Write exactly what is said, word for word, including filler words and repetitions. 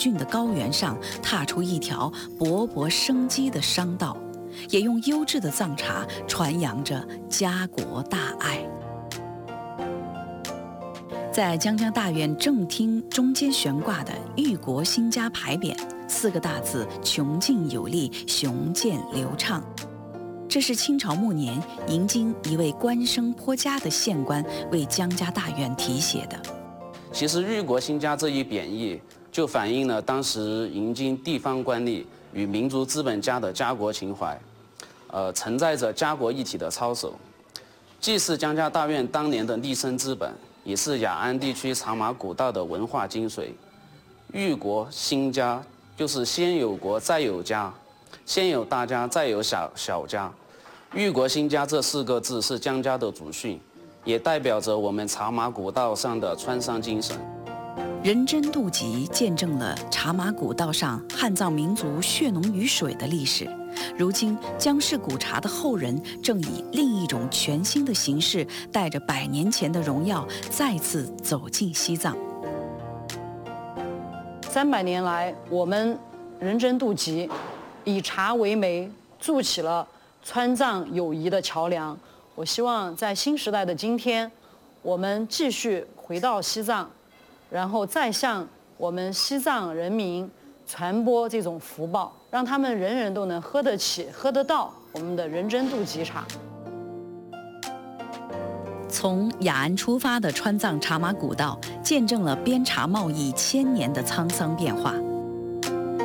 峻的高原上踏出一条勃勃生机的商道，也用优质的藏茶传扬着家国大爱。在江江大院正厅中间悬挂的“裕国兴家”牌匾，四个大字邛劲有力，雄健流畅。这是清朝末年迎京一位官声颇佳的县官为江家大院题写的。 其实“裕国兴家”这一贬义，就反映了当时迎京地方官吏与民族资本家的家国情怀，呃，承载着家国一体的操守，既是江家大院当年的立身之本，也是雅安地区茶马古道的文化精髓。裕国兴家就是先有国再有家，先有大家再有小小家。裕国兴家这四个字是江家的祖训，也代表着我们茶马古道上的川商精神。 人真渡集见证了茶马古道上汉藏民族血浓于水的历史。如今，江氏古茶的后人正以另一种全新的形式，带着百年前的荣耀，再次走进西藏。 三百年来，我们人真渡集以茶为媒，筑起了川藏友谊的桥梁。我希望在新时代的今天，我们继续回到西藏，然后再向我们西藏人民传播这种福报，让他们人人都能喝得起、喝得到我们的人真渡集茶。 从雅安出发的川藏茶马古道，见证了边茶贸易千年的沧桑变化。